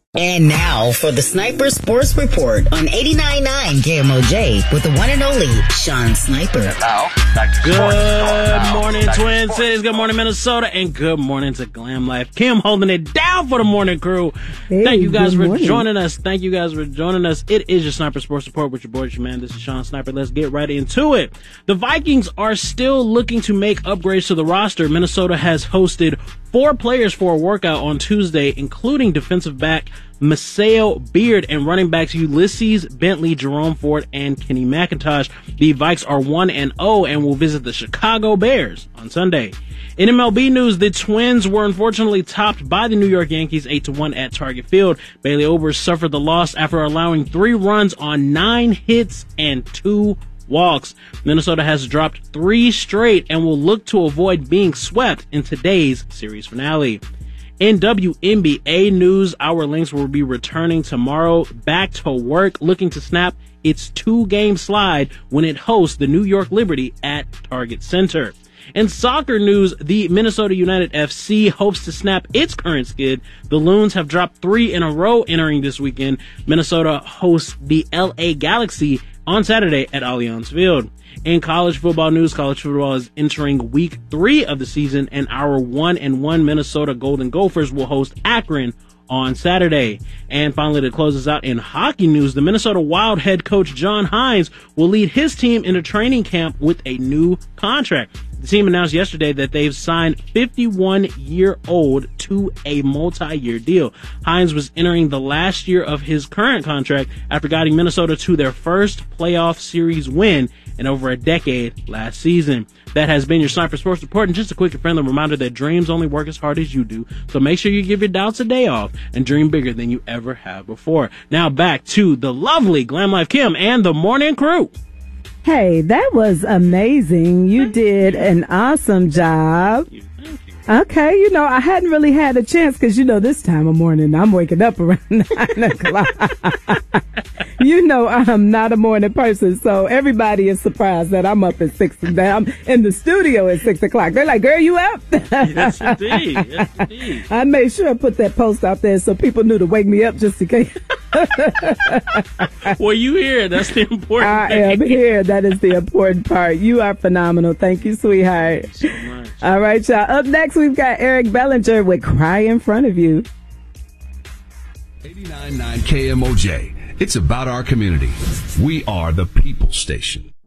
And now for the Sniper Sports Report on 89.9 KMOJ with the one and only Sean Sniper. Now, back to Good morning, Twin Cities. Good morning, Minnesota. And good morning to Glam Life. Kim holding it down for the morning crew. Hey, Thank you guys for morning. joining us. Thank you guys for joining us. It is your Sniper Sports Report with your boy, your man. This is Sean Sniper. Let's get right into it. The Vikings are still looking to make upgrades to the roster. Minnesota has hosted 4 players for a workout on Tuesday, including defensive back Maseo Beard and running backs Ulysses Bentley, Jerome Ford, and Kenny McIntosh. The Vikes are 1-0 and will visit the Chicago Bears on Sunday. In MLB news, the Twins were unfortunately topped by the New York Yankees 8-1 at Target Field. Bailey Ober suffered the loss after allowing 3 runs on 9 hits and 2 walks. Minnesota has dropped 3 straight and will look to avoid being swept in today's series finale. In WNBA news, our Lynx will be returning tomorrow back to work, looking to snap its 2-game slide when it hosts the New York Liberty at Target Center. In soccer news, the Minnesota United FC hopes to snap its current skid. The Loons have dropped 3 in a row entering this weekend. Minnesota hosts the LA Galaxy on Saturday at Allianz Field. In college football news, college football is entering week 3 of the season, and our 1-1 Minnesota Golden Gophers will host Akron on Saturday. And finally, to close us out in hockey news, the Minnesota Wild head coach John Hines will lead his team into training camp with a new contract. The team announced yesterday that they've signed 51-year-old to a multi-year deal. Hines was entering the last year of his current contract after guiding Minnesota to their first playoff series win in over a decade last season. That has been your Sniper Sports Report, and just a quick and friendly reminder that dreams only work as hard as you do. So make sure you give your doubts a day off and dream bigger than you ever have before. Now back to the lovely Glam Life Kim and the morning crew. Hey, that was amazing. You did an awesome job. Thank you. Okay, I hadn't really had a chance because, this time of morning, I'm waking up around 9 o'clock. I'm not a morning person, so everybody is surprised that I'm up at 6, that I'm in the studio at 6 o'clock. They're like, girl, you up? Yes, indeed. Yes, indeed. I made sure I put that post out there so people knew to wake me up just in case. Well, you here. That's the important thing. I am here. That is the important part. You are phenomenal. Thank you, sweetheart. Thank you so much. All right, y'all. Up next, we've got Eric Bellinger with Cry in Front of You. 89.9 KMOJ. It's about our community. We are the People Station.